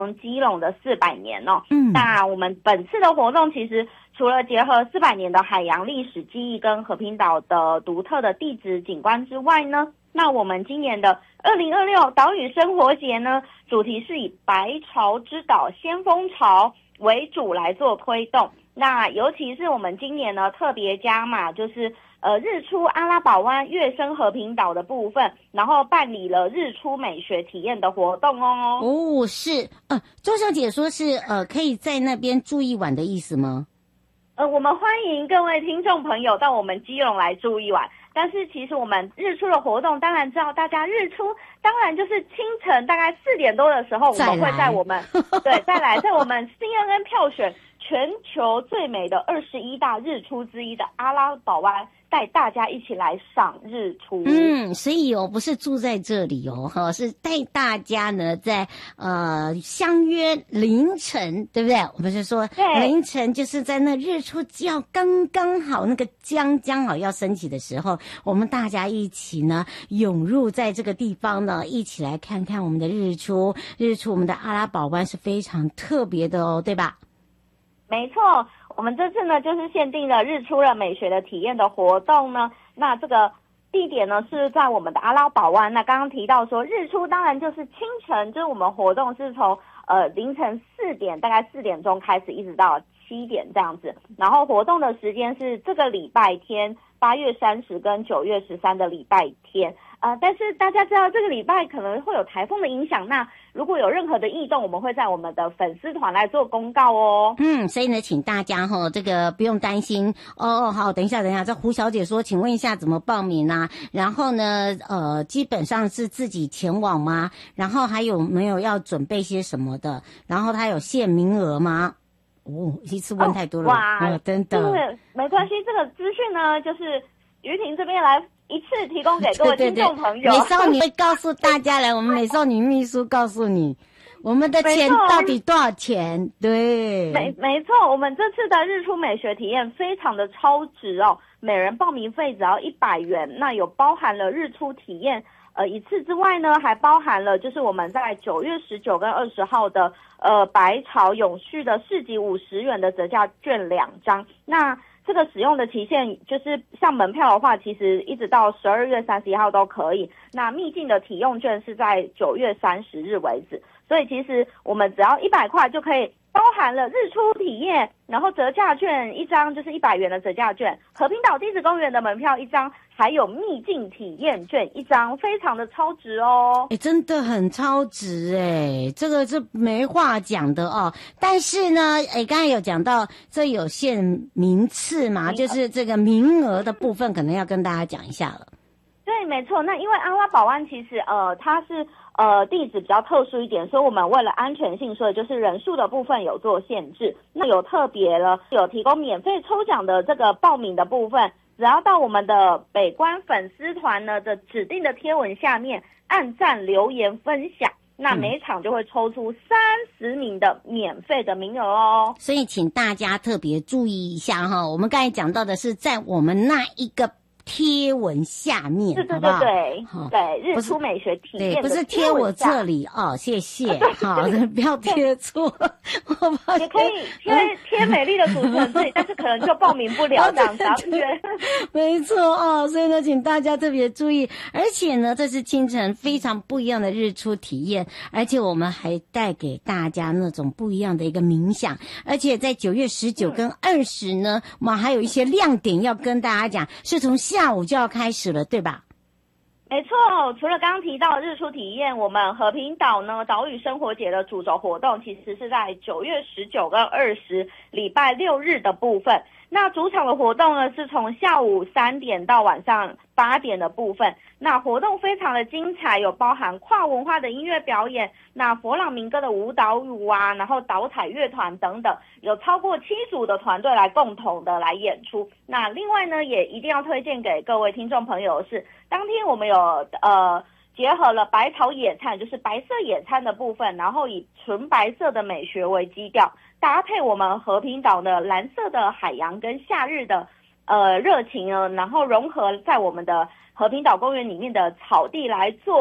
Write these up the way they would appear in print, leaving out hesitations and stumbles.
基隆的400年哦。那我们本次的活动其实除了结合400年的海洋历史记忆跟和平岛的独特的地质景观之外呢，那我们今年的2026岛屿生活节呢，主题是以白潮之岛先锋潮为主来做推动。那尤其是我们今年呢特别加码，就是日出阿拉堡湾跃升和平岛的部分，然后办理了日出美学体验的活动哦。 哦，是，周小姐说是可以在那边住一晚的意思吗？ 我们欢迎各位听众朋友到我们基隆来住一晚。但是其实我们日出的活动，当然知道大家日出，当然就是清晨大概4点多的时候，我们会在我们再来在我们 CNN 票选全球最美的21大日出之一的阿拉堡湾，带大家一起来赏日出。 所以不是住在这里是带大家呢在相约凌晨，对不对？我们就说凌晨就是在那日出要刚刚好，那个将好要升起的时候，我们大家一起呢涌入在这个地方呢，一起来看看我们的日出。我们的阿拉堡湾是非常特别的哦，对吧？ 没错，我们这次呢就是限定了日出了美学的体验的活动呢。那这个地点呢是在我们的阿拉堡湾。那刚刚提到说日出当然就是清晨，就是我们活动是从凌晨4点，大概4点钟开始，一直到7点这样子。然后活动的时间是这个礼拜天8月30跟9月13的礼拜天。但是大家知道这个礼拜可能会有台风的影响，那如果有任何的异动，我们会在我们的粉丝团来做公告哦。 所以呢，请大家这个不用担心哦。好，等一下，这胡小姐说，请问一下怎么报名啊？然后呢，基本上是自己前往吗？然后还有没有要准备些什么的？然后它有限名额吗？一次问太多了。 哇， 真的。 没关系，这个资讯呢，就是于婷这边来一次提供给各位听众朋友。 美少女会告诉大家来，我们美少女秘书告诉你我们的钱到底多少钱。对， 没错，我们这次的日出美学体验非常的超值哦，每人报名费只要100元，那有包含了日出体验一次之外呢，还包含了就是我们在9月19跟20号的白潮永续的市集50元的折价券2张。那这个使用的期限就是像门票的话，其实一直到12月31号都可以。那秘境的体用券是在9月30日为止，所以其实我们只要100块就可以包含了日出体验，然后折价券1张就是100元的折价券，和平岛地质公园的门票1张，还有秘境体验券1张，非常的超值哦。 真的很超值这个是没话讲的哦。但是呢，刚才有讲到这有限名次嘛，就是这个名额的部分可能要跟大家讲一下了。 对，没错。那因为阿拉堡湾其实它是地址比较特殊一点，所以我们为了安全性，所以就是人数的部分有做限制。那有特别了，有提供免费抽奖的这个报名的部分，只要到我们的北关粉丝团呢的指定的贴文下面按赞留言分享，那每场就会抽出30名的免费的名额哦。 所以请大家特别注意一下我们刚才讲到的是在我们那一个贴文下面， 对，日出美学体验的贴文下， 不是贴我这里谢谢，好，不要贴错， 也可以贴美丽的主持人这里，但是可能就报名不了这样子， 没错所以呢，请大家特别注意，而且呢，这是清晨非常不一样的日出体验，而且我们还带给大家那种不一样的一个冥想，而且在9月19跟20呢，我们还有一些亮点要跟大家讲，是从下午就要开始了，对吧？ 没错，除了刚刚提到的日出体验，我们和平岛呢岛屿生活节的主轴活动其实是在9月19跟20礼拜6日的部分。那主场的活动呢是从下午3点到晚上8点的部分。那活动非常的精彩，有包含跨文化的音乐表演，那佛朗明哥的舞蹈舞啊，然后岛彩乐团等等，有超过7组的团队来共同的来演出。那另外呢，也一定要推荐给各位听众朋友的是，当天我们有结合了白潮野餐，就是白色野餐的部分，然后以纯白色的美学为基调，搭配我们和平岛的蓝色的海洋跟夏日的热情呢，然后融合在我们的和平岛公园里面的草地来做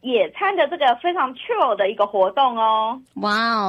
野餐的这个非常 chill 的一个活动哦。 哇哦。